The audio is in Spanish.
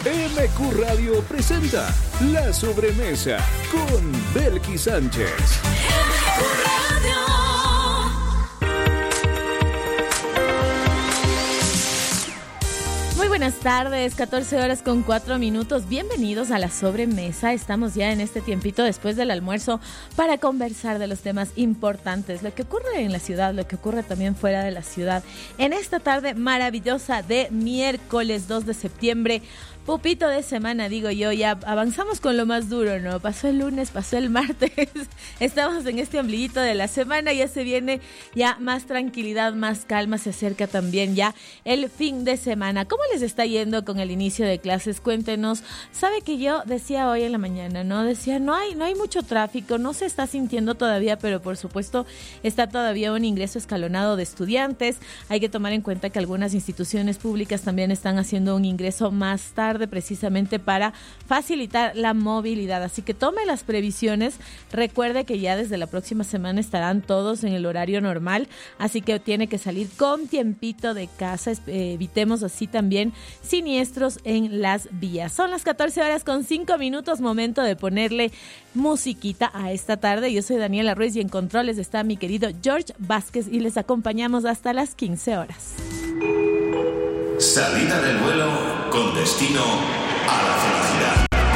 MQ Radio presenta La Sobremesa con Belkis Sánchez. MQ Radio. Muy buenas tardes, 14 horas con 4 minutos. Bienvenidos a La Sobremesa. Estamos ya en este tiempito después del almuerzo para conversar de los temas importantes, lo que ocurre en la ciudad, lo que ocurre también fuera de la ciudad. En esta tarde maravillosa de miércoles 2 de septiembre, pupito de semana, digo yo, ya avanzamos con lo más duro, ¿no? Pasó el lunes, pasó el martes, estamos en este ombliguito de la semana, ya se viene ya más tranquilidad, más calma, se acerca también ya el fin de semana. ¿Cómo les está yendo con el inicio de clases? Cuéntenos. Sabe que yo decía hoy en la mañana, ¿no? Decía, no hay mucho tráfico, no se está sintiendo todavía, pero por supuesto está todavía un ingreso escalonado de estudiantes. Hay que tomar en cuenta que algunas instituciones públicas también están haciendo un ingreso más tarde, precisamente para facilitar la movilidad, así que tome las previsiones. Recuerde que ya desde la próxima semana estarán todos en el horario normal, así que tiene que salir con tiempito de casa. Evitemos así también siniestros en las vías. Son las 14 horas con 5 minutos, momento de ponerle musiquita a esta tarde. Yo soy Daniela Ruiz y en controles está mi querido George Vázquez y les acompañamos hasta las 15 horas. Salida del vuelo con destino a la felicidad.